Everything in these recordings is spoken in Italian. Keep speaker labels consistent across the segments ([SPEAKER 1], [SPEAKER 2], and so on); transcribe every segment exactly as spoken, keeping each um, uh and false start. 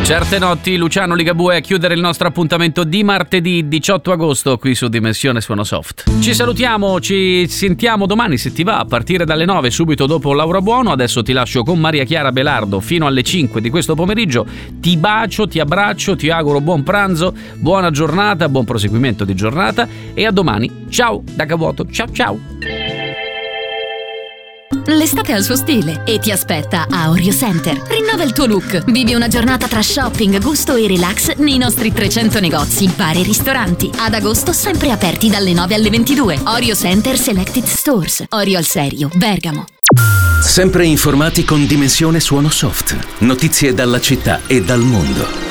[SPEAKER 1] Certe notti, Luciano Ligabue a chiudere il nostro appuntamento di martedì diciotto agosto qui su Dimensione Suono Soft. Ci salutiamo, ci sentiamo domani se ti va, a partire dalle nove, subito dopo Laura Buono. Adesso ti lascio con Maria Chiara Belardo fino alle cinque di questo pomeriggio. Ti bacio, ti abbraccio, ti auguro buon pranzo, buona giornata, buon proseguimento di giornata e a domani. Ciao da Cavuoto, ciao ciao.
[SPEAKER 2] L'estate ha il suo stile e ti aspetta a Orio Center. Rinnova il tuo look. Vivi una giornata tra shopping, gusto e relax nei nostri trecento negozi, bar e ristoranti. Ad agosto sempre aperti dalle nove alle ventidue. Orio Center Selected Stores. Orio al Serio, Bergamo.
[SPEAKER 3] Sempre informati con Dimensione Suono Soft. Notizie dalla città e dal mondo.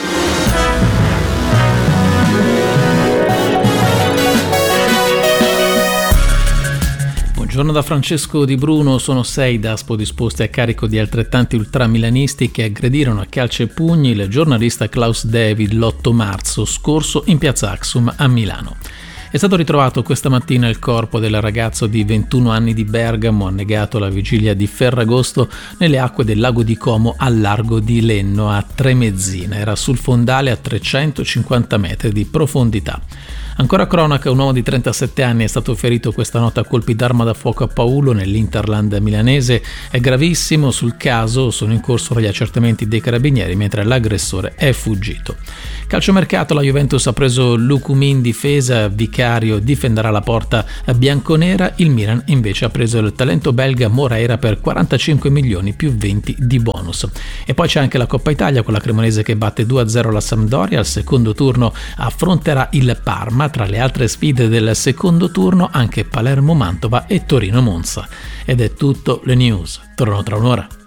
[SPEAKER 4] Buongiorno da Francesco Di Bruno. Sono sei Daspo disposti a carico di altrettanti ultramilanisti che aggredirono a calci e pugni il giornalista Klaus David l'otto marzo scorso in piazza Axum a Milano. È stato ritrovato questa mattina il corpo del ragazzo di ventuno anni di Bergamo, annegato alla vigilia di Ferragosto nelle acque del lago di Como al largo di Lenno a Tremezzina. Era sul fondale a trecentocinquanta metri di profondità. Ancora cronaca, un uomo di trentasette anni è stato ferito questa notte a colpi d'arma da fuoco a Paulo nell'Interland milanese. È gravissimo, sul caso sono in corso gli accertamenti dei carabinieri mentre l'aggressore è fuggito. Calciomercato, la Juventus ha preso Lucumi in difesa, Vicario difenderà la porta bianconera, il Milan invece ha preso il talento belga Moreira per quarantacinque milioni più venti di bonus. E poi c'è anche la Coppa Italia con la Cremonese che batte due a zero la Sampdoria, al secondo turno affronterà il Parma. Tra le altre sfide del secondo turno anche Palermo-Mantova e Torino-Monza. Ed è tutto, le news tornano tra un'ora.